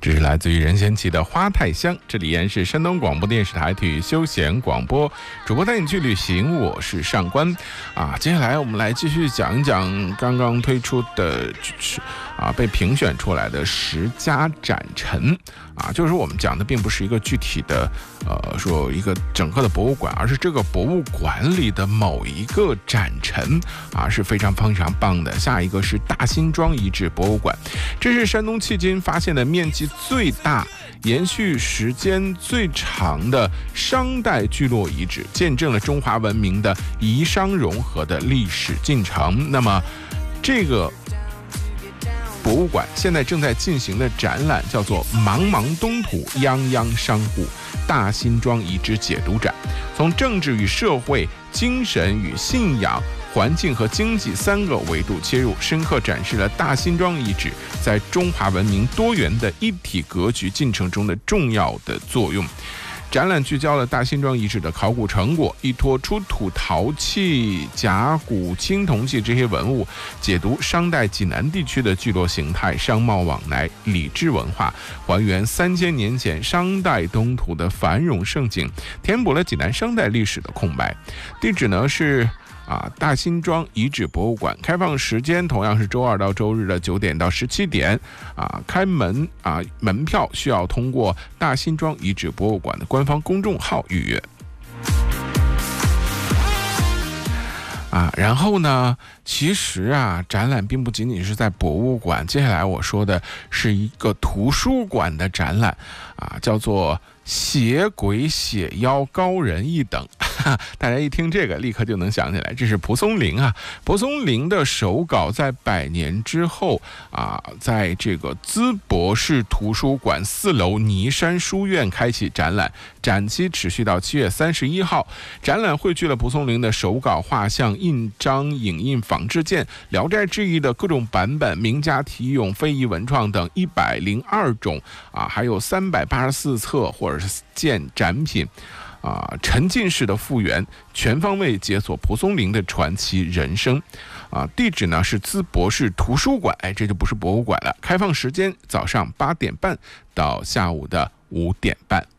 这是来自于任贤齐的《花太香》，这里依然是山东广播电视台体育休闲广播，主播带你去旅行，我是上官接下来我们来继续讲一讲刚刚推出的被评选出来的10家展陈就是说我们讲的并不是一个具体的说一个整个的博物馆，而是这个博物馆里的某一个展陈是非常非常棒的。下一个是大辛庄遗址博物馆，这是山东迄今发现的面积最大、延续时间最长的商代聚落遗址，见证了中华文明的夷商融合的历史进程。那么这个博物馆现在正在进行的展览叫做茫茫东土泱泱商户大辛庄遗址解读展，从政治与社会、精神与信仰、环境和经济3个维度切入，深刻展示了大辛庄遗址在中华文明多元的一体格局进程中的重要的作用。展览聚焦了大辛庄遗址的考古成果，依托出土陶器、甲骨、青铜器这些文物，解读商代济南地区的聚落形态、商贸往来、礼制文化，还原3000年前商代东土的繁荣盛景，填补了济南商代历史的空白。地址呢是大辛庄遗址博物馆，开放时间同样是周2到周日的9点到17点开门门票需要通过大辛庄遗址博物馆的官方公众号预约。然后呢，其实展览并不仅仅是在博物馆，接下来我说的是一个图书馆的展览叫做写鬼写妖高人一等。大家一听这个立刻就能想起来，这是蒲松龄蒲松龄的手稿在100年之后在这个淄博市图书馆4楼尼山书院开启展览，展期持续到7月31号。展览汇聚了蒲松龄的手稿、画像、印章、影印、仿制件、聊斋志异的各种版本、名家题咏、非遗文创等102种还有384册或者是件展品沉浸式的复原，全方位解锁蒲松龄的传奇人生地址呢是淄博市图书馆，这就不是博物馆了。开放时间早上8点半到下午的5点半。